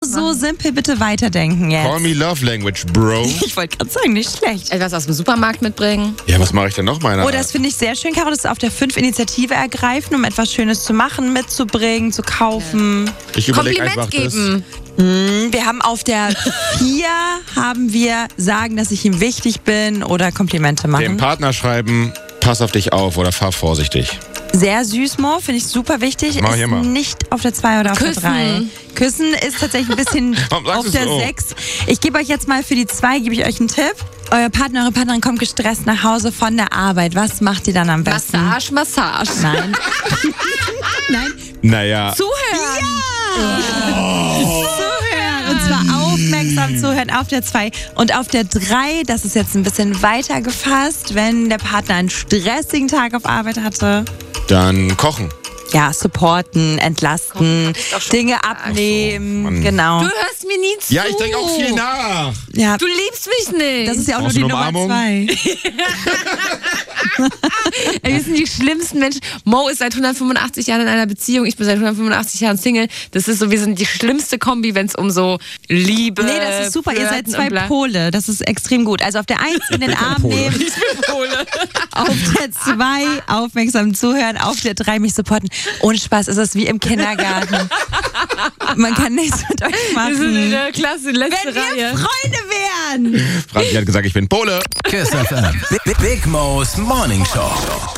so simpel bitte weiterdenken jetzt. Call me love language, bro. Ich wollte gerade sagen, nicht schlecht. Etwas aus dem Supermarkt mitbringen. Ja, was mache ich denn noch, meiner? Oh, das finde ich sehr schön, Caro, dass auf der 5 Initiative ergreifen, um etwas Schönes zu machen, mitzubringen, zu kaufen. Ich überlege Kompliment einfach geben. Wir haben auf der 4 sagen, dass ich ihm wichtig bin oder Komplimente Dem machen. Partner schreiben, pass auf dich auf oder fahr vorsichtig. Sehr süß, Mo, finde ich super wichtig. Mach ich Ist immer. nicht auf der 2 oder auf der 3. Küssen ist tatsächlich ein bisschen Warum sagst auf du der so? 6. Ich gebe euch jetzt mal für die 2, gebe ich euch einen Tipp. Euer Partner, eure Partnerin kommt gestresst nach Hause von der Arbeit. Was macht ihr dann am besten? Massage. Nein. Nein. Naja. Zuhören. Zuhören. Und zwar aufmerksam zuhören auf der 2. Und auf der 3, das ist jetzt ein bisschen weiter gefasst, wenn der Partner einen stressigen Tag auf Arbeit hatte. Dann kochen. Ja, supporten, entlasten, hab ich doch schon Dinge gesagt. abnehmen, Mann. genau. Du hörst mir nie zu. Ja, ich denke auch viel nach. Ja, Du liebst mich nicht. das ist ja auch nur Brauchst du die eine Nummer Umarmung? 2. Ey, wir sind die schlimmsten Menschen. Mo ist seit 185 Jahren in einer Beziehung, ich bin seit 185 Jahren Single. Das ist so, wir sind die schlimmste Kombi, wenn es um so Liebe Nee, das ist super. Ihr seid Flirten 2 und bla- Pole. Das ist extrem gut. Also auf der 1 in den Arm nehmen, Ich bin Pole. auf der 2 aufmerksam zuhören, auf der 3 mich supporten. Ohne Spaß ist es wie im Kindergarten. Man kann nichts mit euch Wir sind in machen. der Klasse, letzte Wenn wir Reihe. Freunde wären! Franzi hat gesagt, ich bin Pole. Kiss FM. Big Mo's Morning Show.